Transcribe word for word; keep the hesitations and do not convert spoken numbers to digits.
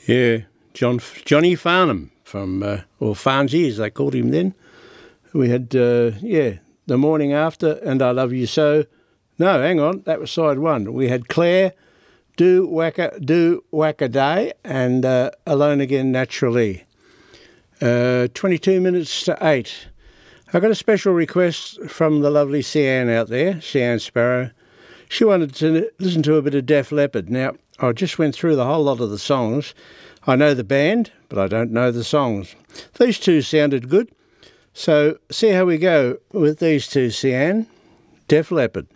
Yeah, John Johnny Farnham from, uh, or Farnsey as they called him then. We had, uh, yeah, The Morning After and I Love You So. No, hang on, that was side one. We had Claire, Do Wacka, Do Wacka Day and uh, Alone Again Naturally. Uh, twenty-two minutes to eight. I got a special request from the lovely Sian out there, Sian Sparrow. She wanted to listen to a bit of Def Leppard. Now, I just went through the whole lot of the songs. I know the band, but I don't know the songs. These two sounded good. So see how we go with these two, Sian. Def Leppard.